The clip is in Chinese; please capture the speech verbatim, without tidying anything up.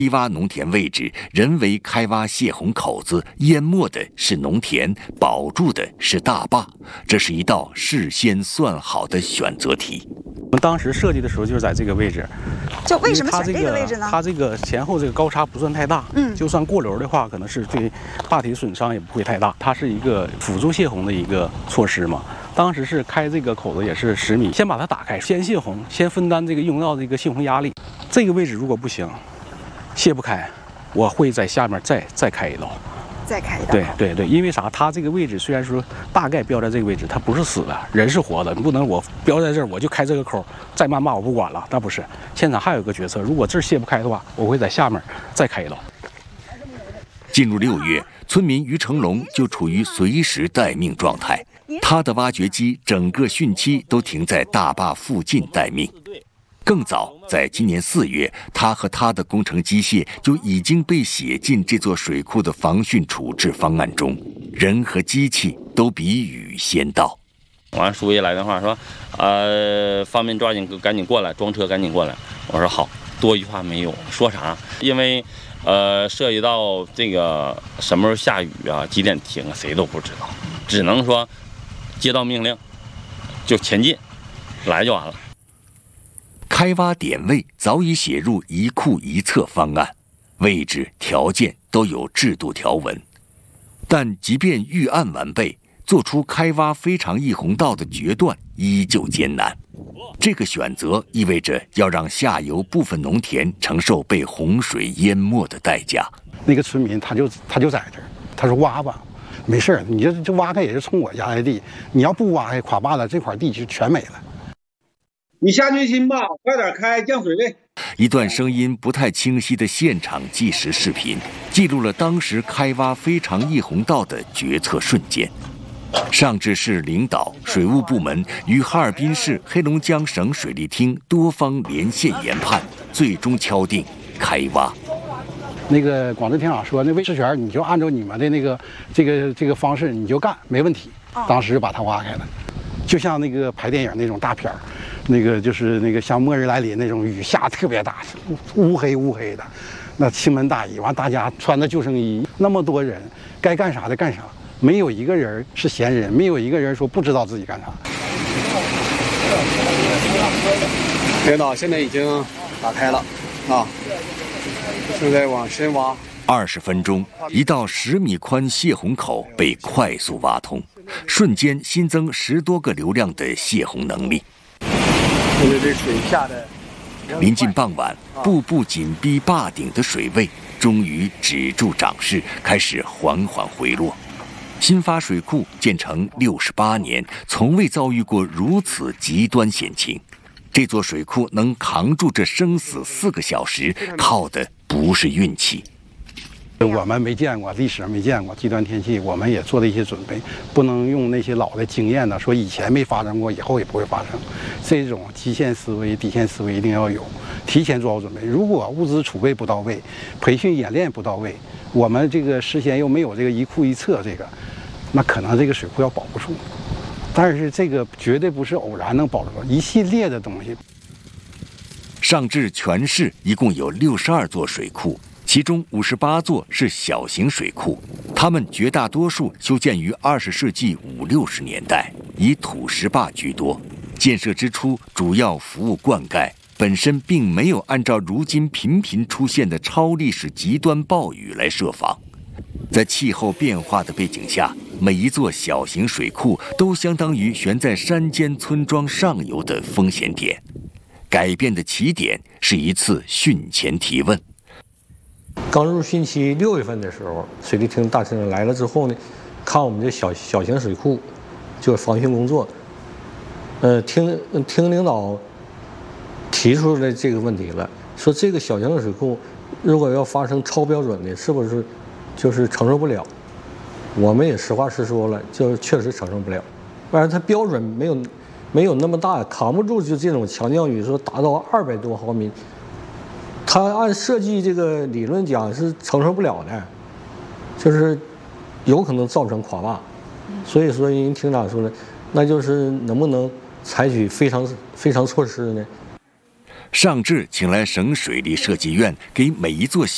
低洼农田位置人为开挖泄洪口子，淹没的是农田，保住的是大坝，这是一道事先算好的选择题。 我们当时设计的时候就是在这个位置， 就为什么选这个位置呢？ 它这个前后这个高差不算太大， 嗯， 就算过流的话，可能是对坝体损伤也不会太大。它是一个辅助泄洪的一个措施嘛。当时是开这个口子也是十米，先把它打开，先泄洪，先分担这个用到这个泄洪压力。这个位置如果不行，泄不开，我会在下面再再开一道。 再开一道。 对对对，因为啥？它这个位置虽然说大概标在这个位置，它不是死的，人是活的，你不能我标在这儿我就开这个口，再谩骂我不管了，那不是。现场还有一个决策，如果这儿泄不开的话，我会在下面再开一道。 进入六月，村民于成龙就处于随时待命状态，他的挖掘机整个汛期都停在大坝附近待命。更早，在今年四月，他和他的工程机械就已经被写进这座水库的防汛处置方案中，人和机器都比雨先到。 完，书记来电话说，呃，方便抓紧赶紧过来，装车赶紧过来。我说好，多一句话没有，说啥？因为，呃，涉及到这个什么时候下雨啊，几点停啊，谁都不知道，只能说接到命令就前进，来就完了。 开挖点位早已写入一库一策方案，位置条件都有制度条文，但即便预案完备，做出开挖非常溢洪道的决断依旧艰难。这个选择意味着要让下游部分农田承受被洪水淹没的代价。 那个村民他就他就在这儿，他说挖吧，没事儿，你这这挖开也是冲我家的地，你要不挖开垮坝了，这块地就全没了。 你下决心吧，快点开降水位。 一段声音不太清晰的现场纪实视频，记录了当时开挖非常溢洪道的决策瞬间。上至市领导、水务部门与哈尔滨市、黑龙江省水利厅多方连线研判，最终敲定开挖。 那个广治厅长说，那魏世全你就按照你们的那个这个这个方式你就干，没问题。当时就把它挖开了，就像那个拍电影那种大片儿。那个就是那个像末日来临那种，雨下特别大，乌黑乌黑的，那倾盆大雨，完大家穿的救生衣，那么多人，该干啥的干啥，没有一个人是闲人，没有一个人说不知道自己干啥。 领导现在已经打开了啊，正在往深挖。 二十分钟，一道十米宽泄洪口被快速挖通，瞬间新增十多个流量的泄洪能力。 因为这水下的临近傍晚，步步紧逼坝顶的水位终于止住涨势，开始缓缓回落。新发水库建成六十八年，从未遭遇过如此极端险情。这座水库能扛住这生死四个小时，靠的不是运气。 我们没见过，历史上没见过极端天气，我们也做了一些准备，不能用那些老的经验呢，说以前没发生过，以后也不会发生。这种基线思维、底线思维一定要有，提前做好准备。如果物资储备不到位，培训演练不到位，我们这个事先又没有这个一库一策，这个，那可能这个水库要保不住。但是这个绝对不是偶然能保住，一系列的东西。 上至全市一共有六十二座水库。其中五十八座是小型水库，它们绝大多数修建于二十世纪五六十年代，以土石坝居多。建设之初主要服务灌溉，本身并没有按照如今频频出现的超历史极端暴雨来设防。在气候变化的背景下，每一座小型水库都相当于悬在山间村庄上游的风险点。改变的起点是一次汛前提问。 刚入汛期六月份的时候，水利厅大厅来了之后呢，看我们这小小型水库，就是防汛工作，呃，听听领导提出来这个问题了，说这个小型的水库如果要发生超标准的，是不是就是承受不了？我们也实话实说了，就是确实承受不了，不然它标准没有没有那么大，扛不住就这种强降雨，说达到二百多毫米。它按设计这个理论讲是承受不了的，就是有可能造成垮坝，所以说人厅长说了，那就是能不能采取非常非常措施呢？ 上至请来省水利设计院给每一座小